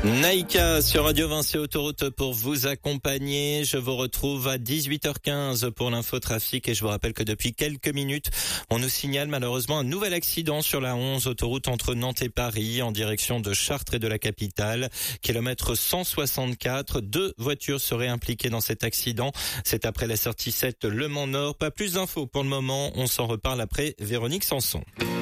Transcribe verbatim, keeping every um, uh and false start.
Naïka sur Radio Vinci Autoroute pour vous accompagner. Je vous retrouve à dix-huit heures quinze pour l'infotrafic et je vous rappelle que depuis quelques minutes, on nous signale malheureusement un nouvel accident sur la onze autoroute entre Nantes et Paris en direction de Chartres et de la capitale. Kilomètre cent soixante-quatre, deux voitures seraient impliquées dans cet accident. C'est après la sortie sept Le Mans Nord. Pas plus d'infos pour le moment, on s'en reparle après Véronique Sanson.